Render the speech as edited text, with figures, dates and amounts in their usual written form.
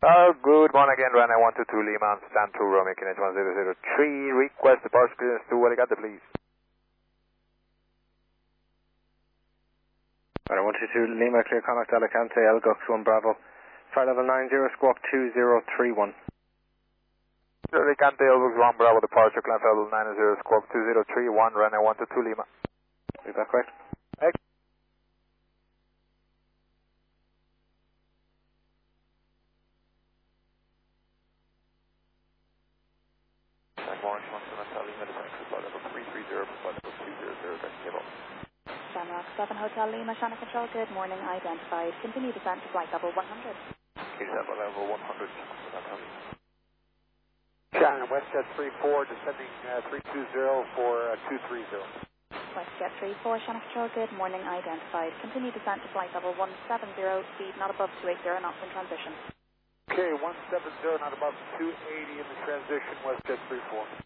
Good morning again, Runway 122 Lima, stand 2, Romeo, Kinetic 1003. Request departure clearance to Alicante, please. Runway 122 Lima, clear contact Alicante, Elgox 1 Bravo. Flight level 90, squawk 2031. Alicante, Elgox 1 Bravo, departure, climb level 90, squawk 2031, Runway 122 Lima. Is that correct? Excellent. Shamrock 7 Hotel Lima, Channel Control, good morning, identified. Continue descent to flight level 100. Okay, level 100. Shannon, WestJet 34, descending 320 for 230. WestJet 34, Channel Control, good morning, identified. Continue descent to flight level 170, speed not above 280 knots in transition. Okay, 170, not above 280 in the transition, WestJet 34.